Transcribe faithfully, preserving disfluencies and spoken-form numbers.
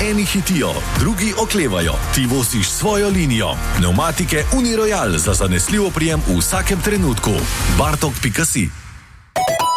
Eni hitijo, drugi oklevajo. Ti voziš svojo linijo. Pneumatike Uniroyal za zanesljiv oprijem v vsakem trenutku. bartok pika si